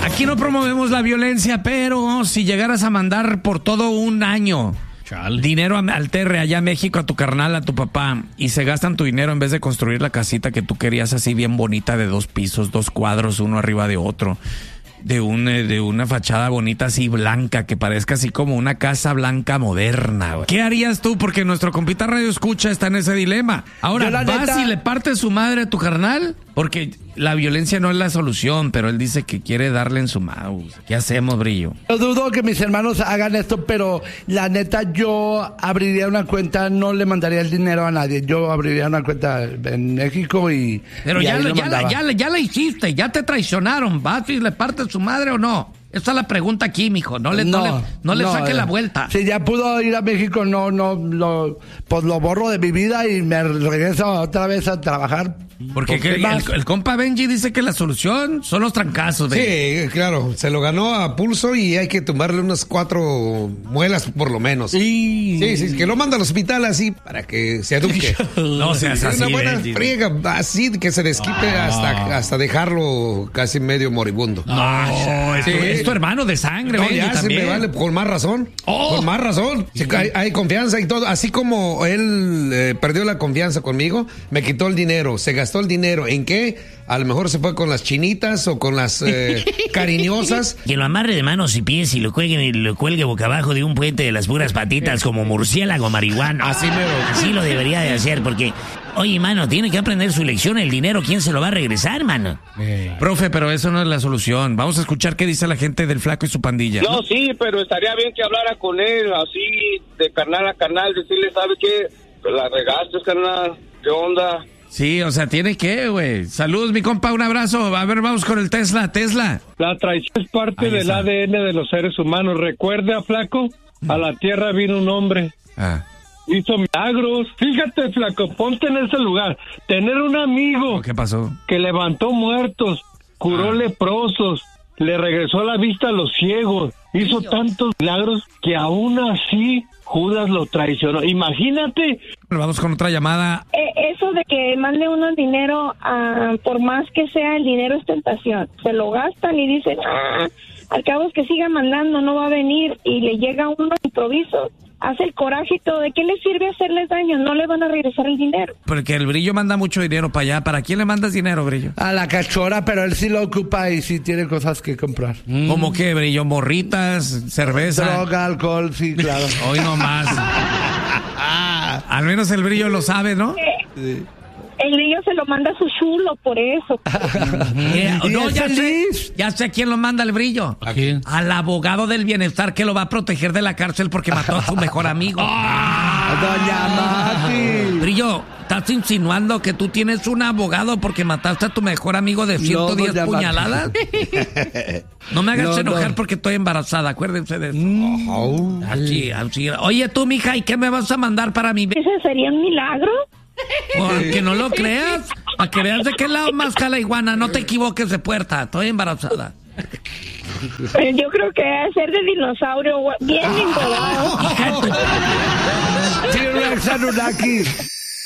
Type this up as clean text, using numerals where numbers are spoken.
Aquí no promovemos la violencia, pero si llegaras a mandar por todo un año dinero al Terre, allá en México, a tu carnal, a tu papá, y se gastan tu dinero en vez de construir la casita que tú querías así bien bonita de 2 pisos, 2 cuadros, uno arriba de otro, de una fachada bonita así blanca, que parezca así como una casa blanca moderna, güey. ¿Qué harías tú? Porque nuestro compita Radio Escucha está en ese dilema. Ahora, ¿vas y le partes su madre a tu carnal? Porque la violencia no es la solución, pero él dice que quiere darle en su mouse. ¿Qué hacemos, Brillo? Yo dudo que mis hermanos hagan esto, pero la neta yo abriría una cuenta, no le mandaría el dinero a nadie. Yo abriría una cuenta en México y... Pero y ya ya la hiciste, ya te traicionaron. ¿Vas y le partes su madre o no? Esa es la pregunta aquí, mijo. No le saque la vuelta. Si ya pudo ir a México, pues lo borro de mi vida y me regreso otra vez a trabajar. Porque el compa Benji dice que la solución son los trancazos. Sí, claro. Se lo ganó a pulso y hay que tomarle unas 4 muelas por lo menos. Sí, que lo manda al hospital así para que se eduque. No seas así, una buena Benji. friega, así que se desquite hasta dejarlo casi medio moribundo. No, es tu hermano de sangre, no, Benji, ya también. se me vale, con más razón. Con más razón. Sí, hay confianza y todo. Así como él perdió la confianza conmigo, me quitó el dinero, se gastó el dinero. ¿En qué? A lo mejor se fue con las chinitas o con las cariñosas. Que lo amarre de manos y pies y lo cuelgue boca abajo de un puente de las puras patitas como murciélago marihuana. Así lo debería de hacer porque... Oye, mano, tiene que aprender su lección. El dinero, ¿quién se lo va a regresar, mano? Profe, pero eso no es la solución. Vamos a escuchar qué dice la gente del Flaco y su pandilla. No, sí, pero estaría bien que hablara con él, así, de carnal a carnal, decirle, ¿sabe qué? La regaste, carnal. ¿Qué onda? Sí, o sea, tiene que, güey. Saludos, mi compa, un abrazo. A ver, vamos con el Tesla. La traición es parte del ADN de los seres humanos. Recuerde a Flaco, a la tierra vino un hombre. Hizo milagros. Fíjate, Flaco, ponte en ese lugar. Tener un amigo. ¿Qué pasó? Que levantó muertos, curó leprosos, le regresó la vista a los ciegos. Hizo tantos milagros que aún así Judas lo traicionó. Imagínate. Vamos con otra llamada. Eso de que mande uno el dinero, por más que sea, el dinero es tentación. Se lo gastan y dicen, al cabo es que siga mandando, no va a venir. Y le llega uno de improviso. Hace el coraje y todo. ¿De qué le sirve hacerles daño? No le van a regresar el dinero. Porque el Brillo manda mucho dinero para allá. ¿Para quién le mandas dinero, Brillo? A la cachora, pero él sí lo ocupa y sí tiene cosas que comprar. ¿Cómo qué, Brillo? ¿Morritas? ¿Cerveza? Droga, alcohol, sí, claro. Hoy nomás. Al menos el Brillo lo sabe, ¿no? Sí. El niño se lo manda a su chulo, por eso. No, ya sé quién lo manda el Brillo. ¿A quién? Al abogado del bienestar que lo va a proteger de la cárcel porque mató a su mejor amigo. Doña Mati. Brillo, ¿estás insinuando que tú tienes un abogado porque mataste a tu mejor amigo de 110 puñaladas? No me hagas enojar porque estoy embarazada, acuérdense de eso. Así. Oye, tú, mija, ¿y qué me vas a mandar para mi ¿Ese sería un milagro? Que no lo creas, para que veas de qué lado más jala iguana. No te equivoques de puerta, estoy embarazada. Yo creo que debe ser de dinosaurio, bien engordado. T-Rex Anunnaki.